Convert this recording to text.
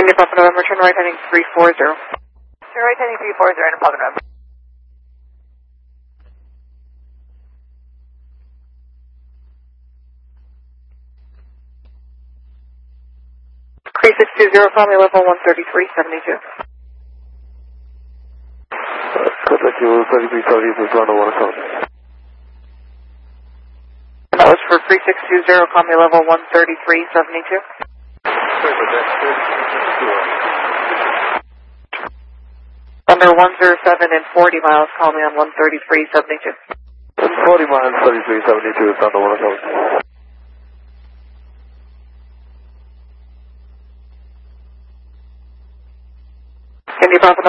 India Papa November, turn right heading 340. Turn right heading 340, India Papa November. 3620, call me level 13372. Contact you 3372, Toronto 107. That was for 3620, call me level 13372. Under 107 and 40 miles, call me on 13372. 40 miles, 3372, Toronto 107. India Papa